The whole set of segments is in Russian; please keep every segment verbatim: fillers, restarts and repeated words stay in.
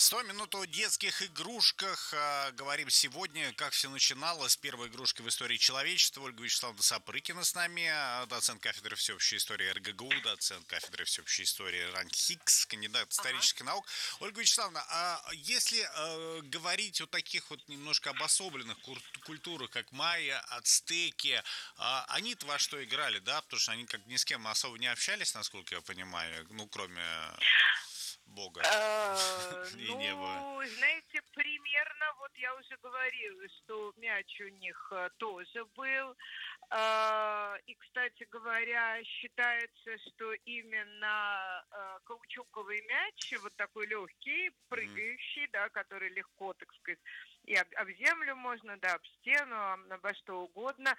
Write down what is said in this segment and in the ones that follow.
Сто минут о детских игрушках. А, Говорим сегодня, как все начиналось. Первой игрушкой в истории человечества. Ольга Вячеславовна Сапрыкина с нами, а, доцент кафедры всеобщей истории эр гэ гэ у, доцент кафедры всеобщей истории РАНХИКС, кандидат Ага. исторических наук. Ольга Вячеславовна, а если э, говорить о таких вот немножко обособленных кур- культурах, как майя, ацтеки, а, они-то во что играли, да? Потому что они как ни с кем особо не общались, насколько я понимаю, ну, кроме Бога Э, и неба. ну, знаете, примерно, вот я уже говорила, что мяч у них э, тоже был. Э, И, кстати говоря, считается, что именно э, каучуковый мяч, вот такой легкий, Мгм. прыгающий, да, который легко, так сказать, и об, об землю можно, да, об стену, об- обо что угодно,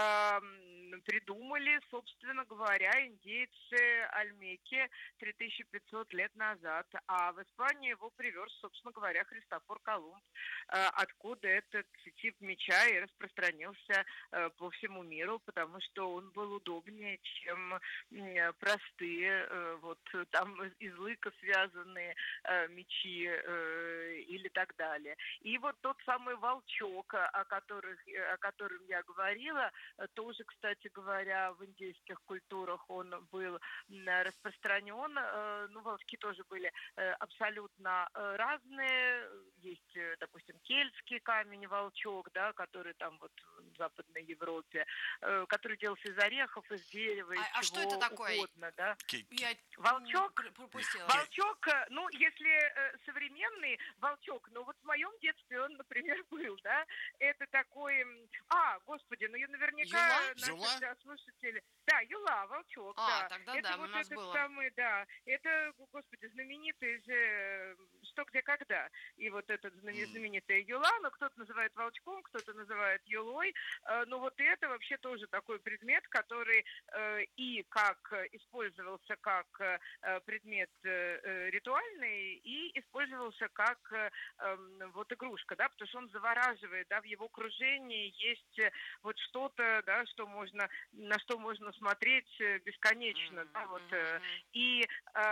эм, придумали, собственно говоря, индейцы Альмеки три тысячи пятьсот лет назад, а в Испанию его привез, собственно говоря, Христофор Колумб, э, откуда этот тип меча и распространился э, по всему миру, потому что он был удобнее, чем м, простые, э, вот там из лыка связанные э, мечи э, или так далее. И вот тот самый волчок, о, которых, о котором я говорила, э, тоже, кстати говоря, в индейских культурах он был распространен. э, Ну, волчки тоже были э, абсолютно э, разные. Есть, э, допустим, кельтский камень волчок, да, который там вот в Западной Европе, э, который делался из орехов, из дерева, А, из а что это чего такое? угодно, да. Ки- ки- Я м, Волчок пр- пропустила. ки- Волчок, э, ну, если э, современный волчок, ну, вот в моем детстве он, например, был, да, это такой, м, а, господи, ну, я Юла? наверняка наши Юла? да, слушатели, да, Юла, волчок, А, да, тогда это да, у вот нас этот было. самый, да, это, господи, знаменитый же э, «Что, где, когда», и вот этот знамени- М. знаменитая Юла, ну, кто-то называет волчком, кто-то называет Юлой, э, ну, вот это вообще тоже такой предмет, который э, и как э, использовался как э, э, предмет э, э, ритуальный и использовался как э, эм, вот игрушка, да, потому что он завораживает, да, в его окружении есть э, вот что-то, да, что можно, на что можно смотреть э, бесконечно, да, Мгм, вот, мгм, э, мгм. и,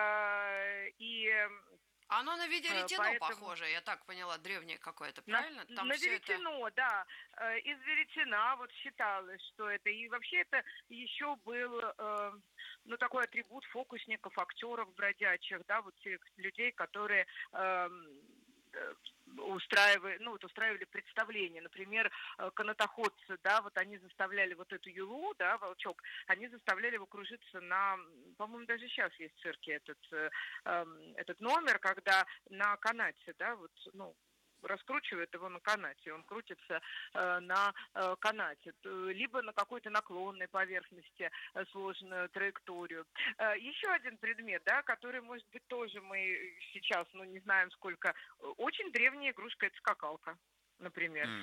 э, и Оно на э, веретено поэтому похоже, я так поняла, древнее какое-то, на, правильно? Там на все это... веретено, да, э, из веретена вот считалось, что это, и вообще это еще был, э, ну, такой атрибут фокусников, актеров бродячих, да, вот тех людей, которые эм, э, устраивали, ну, вот устраивали представления, например, э, канатоходцы, да, вот они заставляли вот эту юлу, да, волчок, они заставляли его кружиться на, м, по-моему, даже сейчас есть в цирке этот, э, эм, этот номер, когда на канате, да, вот, ну, раскручивает его на канате, он крутится э, на э, канате, т- либо на какой-то наклонной поверхности э, сложную траекторию. Э, еще один предмет, да, который, может быть, тоже мы сейчас, ну, не знаем сколько, э, очень древняя игрушка, это скакалка, например. М.